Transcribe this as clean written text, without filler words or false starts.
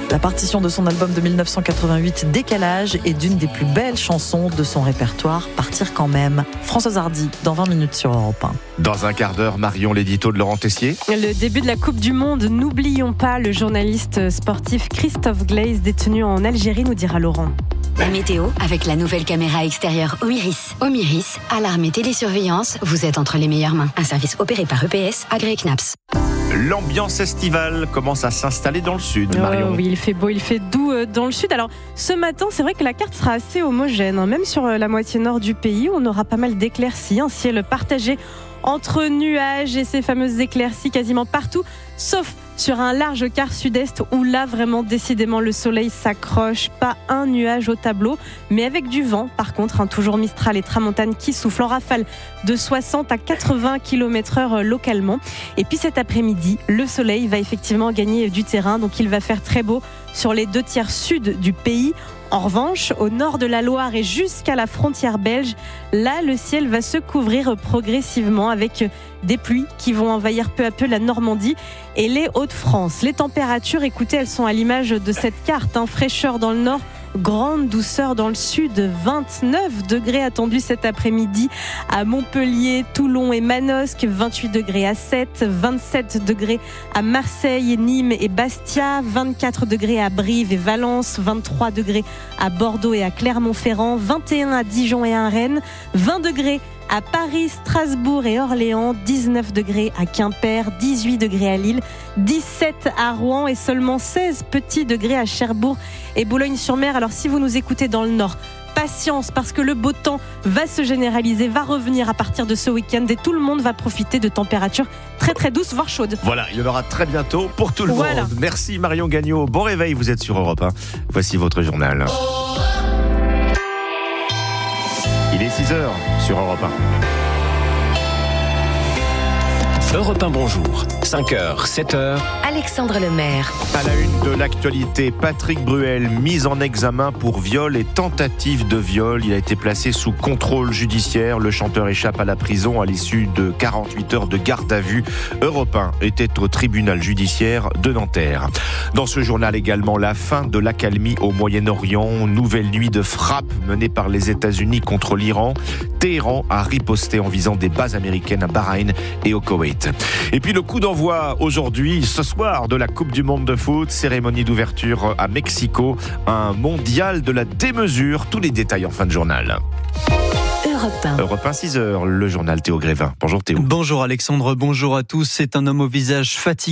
La partition de son album de 1988, Décalage, est d'une des plus belles chansons de son répertoire, Partir quand même. Françoise Hardy, dans 20 minutes sur Europe 1. Dans un quart d'heure, Marion, l'édito de Laurent Tessier. Le début de la Coupe du Monde, n'oublions pas le journaliste sportif Christophe Glaze, détenu en Algérie, nous dira Laurent. La météo avec la nouvelle caméra extérieure Omiris. Omiris, alarme et télésurveillance, vous êtes entre les meilleures mains. Un service opéré par EPS, agréé CNAPS. L'ambiance estivale commence à s'installer dans le sud, Marion. Oui, il fait beau, il fait doux dans le sud. Alors, ce matin, c'est vrai que la carte sera assez homogène. Même sur la moitié nord du pays, on aura pas mal d'éclaircies. Un ciel partagé entre nuages et ces fameuses éclaircies quasiment partout, sauf sur un large quart sud-est où là, vraiment, décidément, le soleil s'accroche. Pas un nuage au tableau, mais avec du vent, par contre, toujours Mistral et Tramontane qui soufflent en rafale de 60 à 80 km/h localement. Et puis cet après-midi, le soleil va effectivement gagner du terrain, donc il va faire très beau sur les 2/3 sud du pays. En revanche, au nord de la Loire et jusqu'à la frontière belge, là, le ciel va se couvrir progressivement avec des pluies qui vont envahir peu à peu la Normandie et les Hauts-de-France. Les températures, écoutez, elles sont à l'image de cette carte. Fraîcheur dans le nord, grande douceur dans le sud, 29 degrés attendus cet après-midi à Montpellier, Toulon et Manosque, 28 degrés à Sète, 27 degrés à Marseille, Nîmes et Bastia, 24 degrés à Brive et Valence, 23 degrés à Bordeaux et à Clermont-Ferrand, 21 à Dijon et à Rennes, 20 degrés à Paris, Strasbourg et Orléans, 19 degrés à Quimper, 18 degrés à Lille, 17 à Rouen et seulement 16 petits degrés à Cherbourg et Boulogne-sur-Mer. Alors si vous nous écoutez dans le Nord, patience parce que le beau temps va se généraliser, va revenir à partir de ce week-end et tout le monde va profiter de températures très très douces, voire chaudes. Voilà, il y en aura très bientôt pour tout le monde. Merci Marion Gagnon. Bon réveil, vous êtes sur Europe 1. Voici votre journal. Il est 6h sur Europe 1. Europe 1, bonjour. 5h, 7h. Alexandre Lemaire. À la une de l'actualité, Patrick Bruel, mis en examen pour viol et tentative de viol. Il a été placé sous contrôle judiciaire. Le chanteur échappe à la prison à l'issue de 48 heures de garde à vue. Europe 1 était au tribunal judiciaire de Nanterre. Dans ce journal également, la fin de l'accalmie au Moyen-Orient. Nouvelle nuit de frappe menée par les États-Unis contre l'Iran. Téhéran a riposté en visant des bases américaines à Bahreïn et au Koweït. Et puis le coup d'envoi aujourd'hui, ce soir, de la Coupe du Monde de foot, cérémonie d'ouverture à Mexico, un mondial de la démesure. Tous les détails en fin de journal. Europe 1, 6h, le journal Théo Grévin. Bonjour Théo. Bonjour Alexandre, bonjour à tous. C'est un homme au visage fatigué